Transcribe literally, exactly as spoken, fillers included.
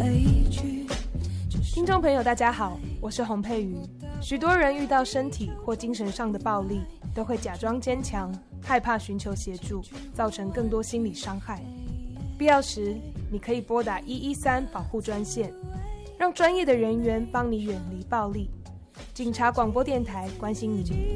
听众朋友大家好，我是洪佩瑜。许多人遇到身体或精神上的暴力，都会假装坚强，害怕寻求协助，造成更多心理伤害。必要时你可以拨打一一三保护专线，让专业的人员帮你远离暴力。警察广播电台关心你。